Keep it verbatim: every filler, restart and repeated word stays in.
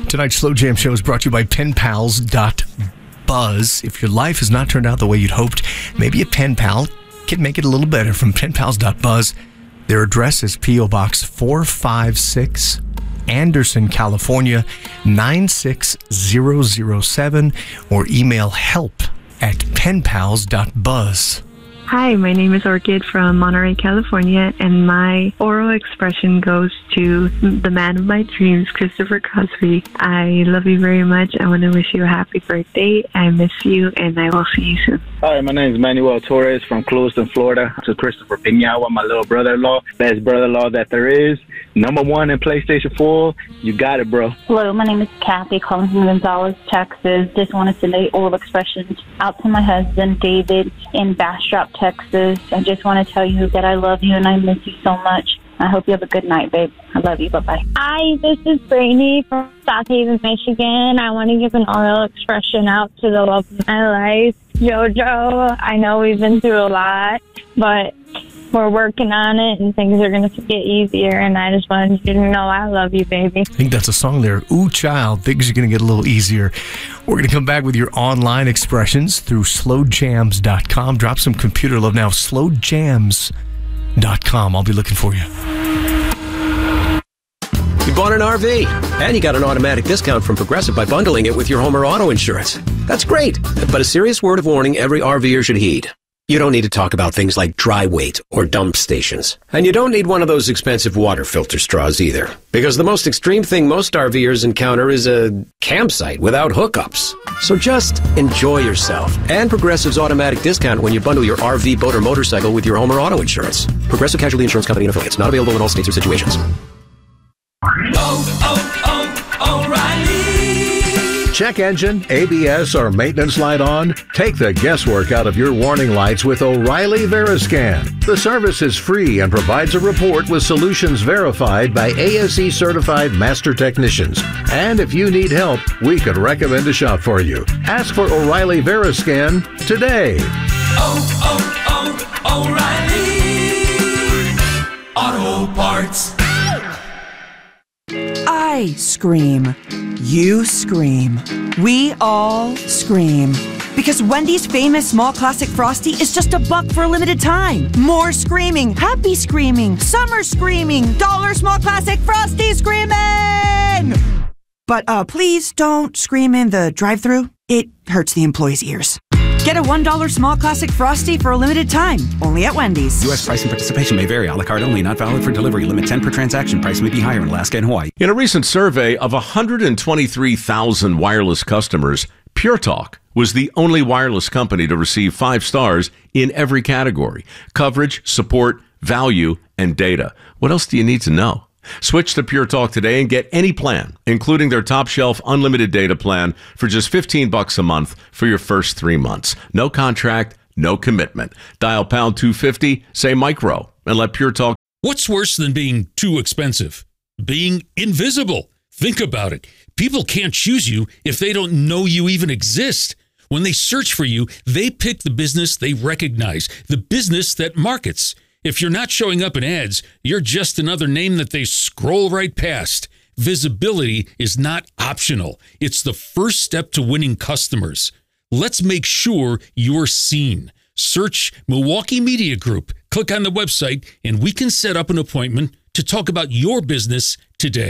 Tonight's Slow Jam Show is brought to you by pen pals dot buzz. If your life has not turned out the way you'd hoped, maybe a pen pal can make it a little better. From pen pals dot buzz. Their address is P O Box four five six, Anderson, California, nine six zero zero seven, or email help at pen pals dot buzz. Hi, my name is Orchid from Monterey, California, and my oral expression goes to the man of my dreams, Christopher Cosby. I love you very much. I want to wish you a happy birthday. I miss you, and I will see you soon. Hi, my name is Manuel Torres from Clewiston, Florida. To Christopher Piñagua, my little brother-in-law, best brother-in-law that there is. Number one in PlayStation four. You got it, bro. Hello, my name is Kathy, calling from Gonzales, Texas. Just want to send a oral expression out to my husband, David, in Bastrop, Texas. I just want to tell you that I love you and I miss you so much. I hope you have a good night, babe. I love you. Bye-bye. Hi, this is Brady from South Haven, Michigan. I want to give an oral expression out to the love of my life, JoJo. I know we've been through a lot, but we're working on it and things are going to get easier. And I just wanted you to know I love you, baby. I think that's a song there. Ooh, child, things are going to get a little easier. We're going to come back with your online expressions through slow jams dot com. Drop some computer love now. slow jams dot com. I'll be looking for you. You bought an R V, and you got an automatic discount from Progressive by bundling it with your home or auto insurance. That's great, but a serious word of warning every RVer should heed. You don't need to talk about things like dry weight or dump stations. And you don't need one of those expensive water filter straws either. Because the most extreme thing most RVers encounter is a campsite without hookups. So just enjoy yourself. And Progressive's automatic discount when you bundle your R V, boat, or motorcycle with your home or auto insurance. Progressive Casualty Insurance Company and affiliates. Not available in all states or situations. Oh, oh, oh, O'Reilly. Check engine, A B S, or maintenance light on? Take the guesswork out of your warning lights with O'Reilly Veriscan. The service is free and provides a report with solutions verified by A S E certified master technicians. And if you need help, we could recommend a shop for you. Ask for O'Reilly Veriscan today. Oh, oh, oh, O'Reilly Auto Parts. I scream. You scream. We all scream. Because Wendy's famous small classic Frosty is just a buck for a limited time. More screaming, happy screaming, summer screaming, dollar small classic Frosty screaming! But uh, please don't scream in the drive-thru. It hurts the employees' ears. Get a one dollar small classic Frosty for a limited time. Only at Wendy's. U S price and participation may vary. A la carte only. Not valid for delivery. Limit ten per transaction. Price may be higher in Alaska and Hawaii. In a recent survey of one hundred twenty-three thousand wireless customers, Pure Talk was the only wireless company to receive five stars in every category: coverage, support, value, and data. What else do you need to know? Switch to Pure Talk today and get any plan, including their top shelf unlimited data plan, for just fifteen bucks a month for your first three months. No contract, no commitment. Dial pound two fifty, say micro, and let Pure Talk. What's worse than being too expensive? Being invisible. Think about it. People can't choose you if they don't know you even exist. When they search for you, they pick the business they recognize, the business that markets. If you're not showing up in ads, you're just another name that they scroll right past. Visibility is not optional. It's the first step to winning customers. Let's make sure you're seen. Search Milwaukee Media Group. Click on the website, and we can set up an appointment to talk about your business today.